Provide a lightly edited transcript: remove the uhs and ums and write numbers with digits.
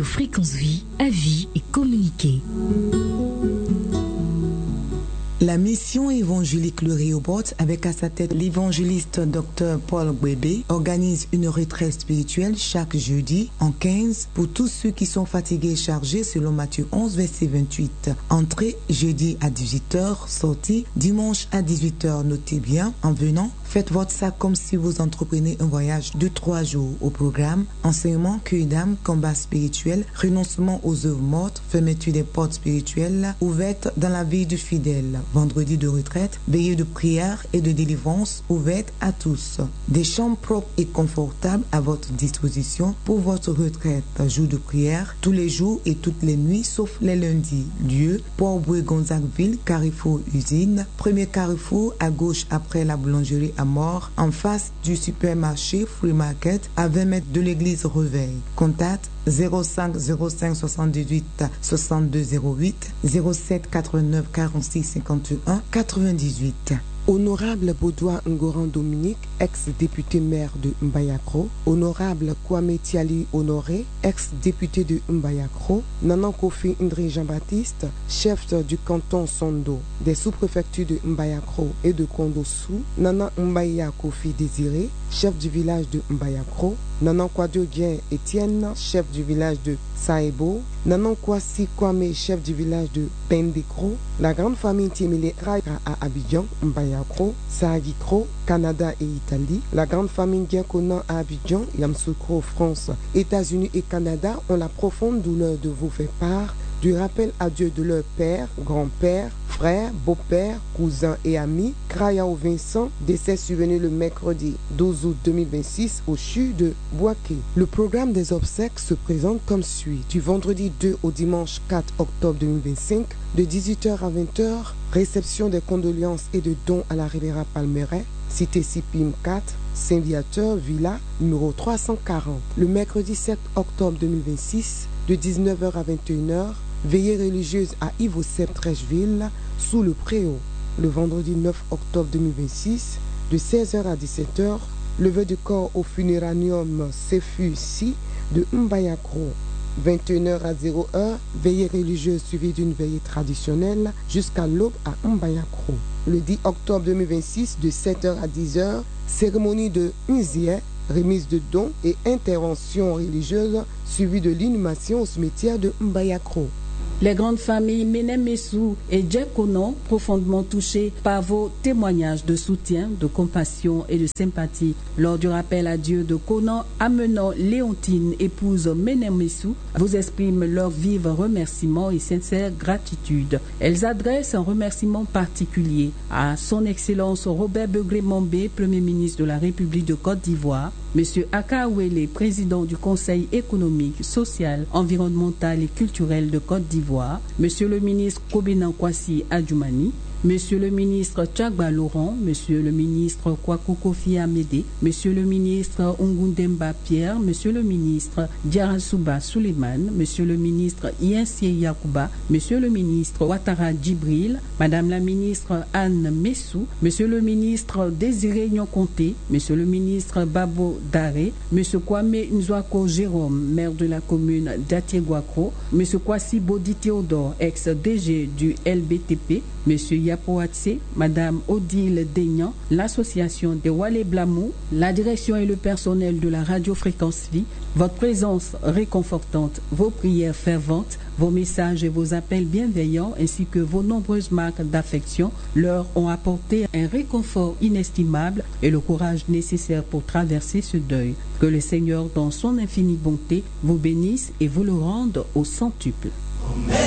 Fréquence Vie, avis et communiquer. La mission évangélique Le Rehoboth, avec à sa tête l'évangéliste Dr Paul Gwebe, organise une retraite spirituelle chaque jeudi en 15 pour tous ceux qui sont fatigués et chargés selon Matthieu 11, verset 28. Entrée jeudi à 18h, sortie dimanche à 18h. Notez bien, en venant, faites votre sac comme si vous entreprenez un voyage de 3 jours. Au programme, enseignement, cueil d'âme, combat spirituel, renoncement aux œuvres mortes, fermeture des portes spirituelles ouvertes dans la vie du fidèle. Vendredi de retraite, veillée de prière et de délivrance ouverte à tous. Des chambres propres et confortables à votre disposition pour votre retraite. Jour de prière, tous les jours et toutes les nuits, sauf les lundis. Lieu, Port-Bouët-Gonzagueville, Carrefour Usine. Premier carrefour à gauche après la boulangerie à Mort, en face du supermarché Free Market, à 20 mètres de l'église Reveil. Contact 05 05 78 62 08 07 89 46 51 98. Honorable Baudouin Ngoran Dominique, ex-député maire de Mbayakro. Honorable Kwame Tiali Honoré, ex-député de Mbayakro. Nanan Kofi Indri Jean-Baptiste, chef du canton Sondo, des sous-préfectures de Mbayakro et de Kondossou. Nanan Mbaya Kofi Désiré, chef du village de Mbayakro. Nanan Kwadio Dien Etienne, chef du village de Saebo. Nanan Kwasi Kwame, chef du village de Bendekro. La grande famille Tiemele Raira à Abidjan, Mbayakro, Saagikro, Canada et Italie. La grande famille Giaconan à Abidjan, Yamsoukro, France, États-Unis et Canada ont la profonde douleur de vous faire part du rappel à Dieu de leur père, grand-père, frère, beau-père, cousin et ami, Krayao Vincent, décès survenu le mercredi 12 août 2026 au CHU de Boaké. Le programme des obsèques se présente comme suit. Du vendredi 2 au dimanche 4 octobre 2025, de 18h à 20h, réception des condoléances et de dons à la Riviera Palmeraie, cité Sipim 4, Saint-Viateur, Villa, numéro 340. Le mercredi 7 octobre 2026, de 19h à 21h, veillée religieuse à Yves-Trècheville, sous le Préau. Le vendredi 9 octobre 2026, de 16h à 17h, levée du corps au funéranium Sefu-Si de Mbayakro. 21h à 0h, veillée religieuse suivie d'une veillée traditionnelle jusqu'à l'aube à Mbayakro. Le 10 octobre 2026, de 7h à 10h, cérémonie de Nzié, remise de dons et intervention religieuse suivie de l'inhumation au cimetière de Mbayakro. Les grandes familles Menemessou et Djekonon, profondément touchées par vos témoignages de soutien, de compassion et de sympathie lors du rappel à Dieu de Konan, amenant Léontine, épouse Menemessou, vous expriment leur vive remerciement et sincère gratitude. Elles adressent un remerciement particulier à son Excellence Robert Begré-Mambé, Premier ministre de la République de Côte d'Ivoire, M. Akawele, président du Conseil économique, social, environnemental et culturel de Côte d'Ivoire, M. le ministre Kobenan Kwasi Adjoumani, Monsieur le ministre Tchagba Laurent, Monsieur le ministre Kwaku Kofi Amédé, Monsieur le ministre Ongundemba Pierre, Monsieur le ministre Diarasuba Suleiman, Monsieur le ministre Yensie Yakuba, Monsieur le ministre Ouattara Djibril, Madame la ministre Anne Messou, Monsieur le ministre Désiré Nyon-Conté, Monsieur le ministre Babo Daré, Monsieur Kwame Nzouako Jérôme, maire de la commune d'Atiéguakro, Monsieur Kwasi Bodi Théodore, ex-DG du LBTP, Monsieur Yapoatse, Madame Odile Deignan, l'association des Walé Blamou, la direction et le personnel de la radio Fréquence Vie, votre présence réconfortante, vos prières ferventes, vos messages et vos appels bienveillants ainsi que vos nombreuses marques d'affection leur ont apporté un réconfort inestimable et le courage nécessaire pour traverser ce deuil. Que le Seigneur, dans son infinie bonté, vous bénisse et vous le rende au centuple.